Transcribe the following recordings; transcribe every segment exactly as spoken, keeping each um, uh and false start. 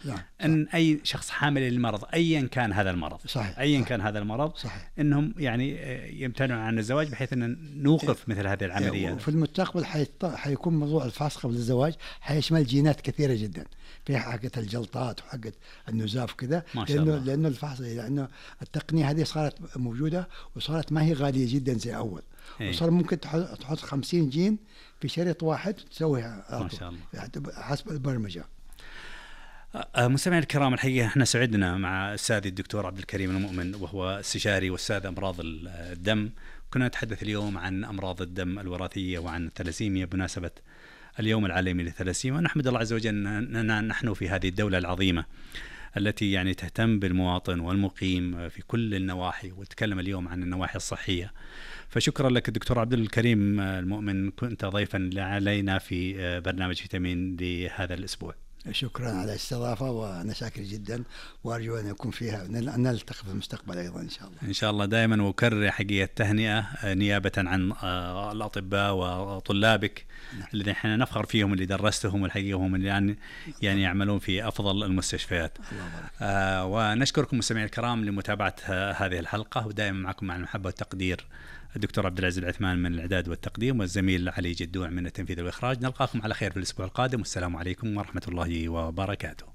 نعم. أن أي شخص حامل للمرض أيا كان هذا المرض صحيح. أيا صحيح. كان هذا المرض صحيح. أنهم يعني يمتنعون عن الزواج بحيث أن نوقف مثل هذه العمليات. وفي المستقبل حيكون موضوع الفحص قبل الزواج حيشمل جينات كثيرة جدا، في حقة الجلطات وحقة النزاف كذا، لأنه لأنه الفحص لأنه التقنية هذه صارت موجودة وصارت ما هي غالية جدا زي أول. إيه. وصار ممكن تحط خمسين جين في شريط واحد تسويها ما شاء الله حسب البرمجة. مستمعينا الكرام، الحقيقة احنا سعدنا مع الأستاذ الدكتور عبد الكريم المؤمن وهو استشاري واستاذ أمراض الدم. كنا نتحدث اليوم عن أمراض الدم الوراثية وعن الثلاسيميا بمناسبة اليوم العالمي للثلاسيميا، ونحمد الله عز وجل أننا نحن في هذه الدولة العظيمة التي يعني تهتم بالمواطن والمقيم في كل النواحي، وتكلم اليوم عن النواحي الصحية. فشكرا لك الدكتور عبد الكريم المؤمن، كنت ضيفا علينا في برنامج فيتامين لهذا الأسبوع. شكرا على الاستضافة وأنا شاكر جدا، وأرجو أن يكون فيها أن نلتقي في المستقبل أيضا إن شاء الله. إن شاء الله دائما، وكرر حقيقة تهنئة نيابة عن الأطباء وطلابك الذين احنا نفخر فيهم، اللي درستهم والحقيقة هم اللي يعني, يعني يعملون في أفضل المستشفيات. آه ونشكركم مستمعي الكرام لمتابعة هذه الحلقة، ودائما معكم مع المحبة والتقدير الدكتور عبد العزيز العثمان من الإعداد والتقديم، والزميل علي جدوع من التنفيذ والإخراج. نلقاكم على خير في الأسبوع القادم، والسلام عليكم ورحمة الله وبركاته.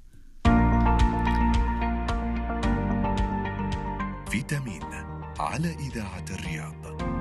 فيتامين على إذاعة الرياض.